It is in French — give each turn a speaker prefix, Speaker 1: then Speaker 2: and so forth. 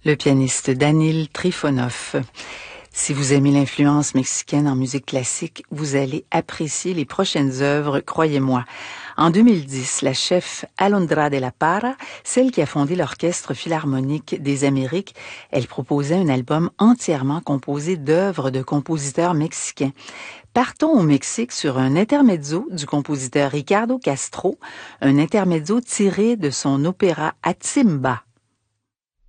Speaker 1: le pianiste Danil Trifonov. Si vous aimez l'influence mexicaine en musique classique, vous allez apprécier les prochaines œuvres, croyez-moi. En 2010, la chef Alondra de la Parra, celle qui a fondé l'Orchestre philharmonique des Amériques, elle proposait un album entièrement composé d'œuvres de compositeurs mexicains. Partons au Mexique sur un intermezzo du compositeur Ricardo Castro, un intermezzo tiré de son opéra Atzimba.